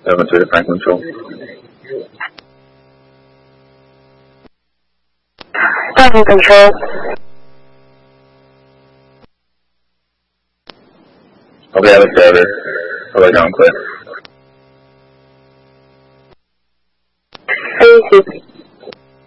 7 to define control. Define control. Okay, Alex Driver. Hello, down clear. Thank you.